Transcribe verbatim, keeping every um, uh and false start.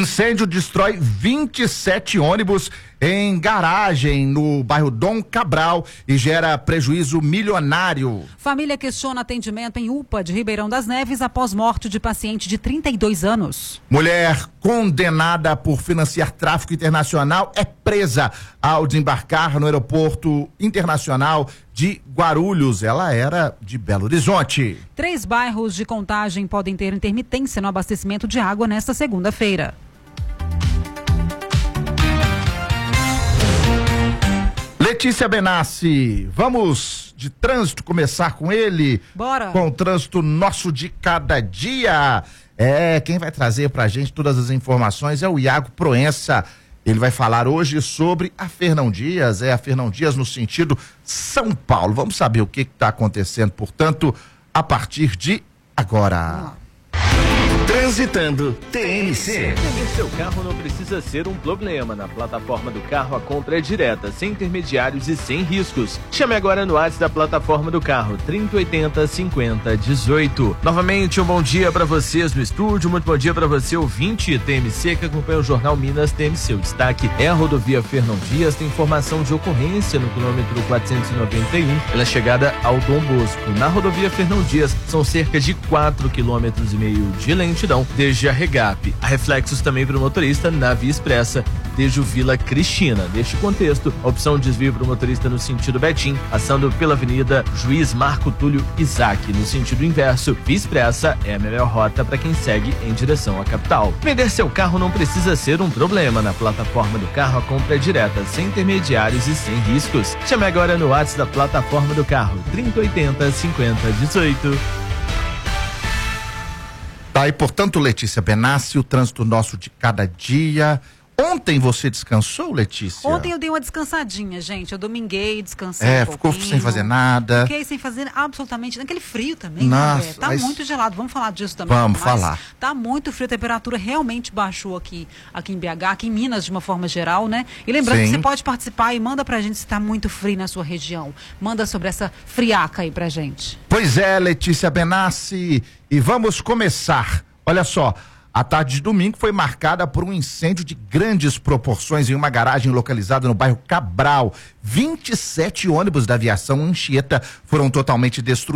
Incêndio destrói vinte e sete ônibus em garagem no bairro Dom Cabral e gera prejuízo milionário. Família questiona atendimento em U P A de Ribeirão das Neves após morte de paciente de trinta e dois anos. Mulher condenada por financiar tráfico internacional é presa ao desembarcar no aeroporto internacional de Guarulhos. Ela era de Belo Horizonte. Três bairros de Contagem podem ter intermitência no abastecimento de água nesta segunda-feira. Letícia Benassi, vamos de trânsito começar com ele? Bora! Com o trânsito nosso de cada dia. É, quem vai trazer pra gente todas as informações é o Iago Proença. Ele vai falar hoje sobre a Fernão Dias, é a Fernão Dias no sentido São Paulo. Vamos saber o que está acontecendo, portanto, a partir de agora. Transitando T N C. Vender seu carro não precisa ser um problema. Na plataforma do carro a compra é direta, sem intermediários e sem riscos. Chame agora no WhatsApp da plataforma do carro, trinta, oitenta, cinquenta, dezoito. Novamente, um bom dia para vocês no estúdio, muito bom dia para você, ouvinte T M C, que acompanha o Jornal Minas T M C. O destaque é a rodovia Fernão Dias, tem informação de ocorrência no quilômetro quatrocentos e noventa e um, pela chegada ao Dom Bosco. Na rodovia Fernão Dias, são cerca de quatro quilômetros e meio de lentidão desde a Regap. Há reflexos também para o motorista na Via Expressa, desde o Vila Cristina. Neste contexto, a opção de desvio para o motorista no sentido Betim, passando pela Avenida Juiz Marco Túlio Isaac. No sentido inverso, Via Expressa é a melhor rota para quem segue em direção à capital. Vender seu carro não precisa ser um problema. Na plataforma do carro, a compra é direta, sem intermediários e sem riscos. Chame agora no WhatsApp da plataforma do carro, trinta, oitenta, cinquenta, dezoito. Tá, e portanto, Letícia Benassi, o trânsito nosso de cada dia. Ontem você descansou, Letícia? Ontem eu dei uma descansadinha, gente. Eu dominguei, descansei É, um ficou pouquinho. sem fazer nada. Fiquei sem fazer absolutamente naquele frio também, Nossa, né? Tá mas... muito gelado, vamos falar disso também. Vamos mas falar. Tá muito frio, a temperatura realmente baixou aqui, aqui em B H, aqui em Minas de uma forma geral, né? E lembrando Sim. que você pode participar e manda pra gente se tá muito frio na sua região. Manda sobre essa friaca aí pra gente. Pois é, Letícia Benassi, e vamos começar. Olha só, a tarde de domingo foi marcada por um incêndio de grandes proporções em uma garagem localizada no bairro Cabral. vinte e sete ônibus da aviação Anchieta foram totalmente destruídos.